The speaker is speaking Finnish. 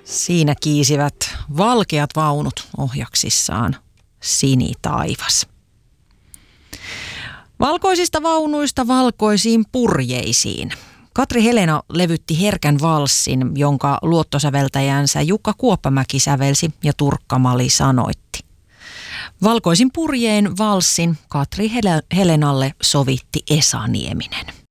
Siinä kiisivät valkeat vaunut ohjaksissaan sinitaivas. Valkoisista vaunuista valkoisiin purjeisiin. Katri Helena levytti herkän valssin, jonka luottosäveltäjänsä Jukka Kuoppamäki sävelsi ja Turkka Mali sanoitti. Valkoisin purjein valssin Katri Helenalle sovitti Esa Nieminen.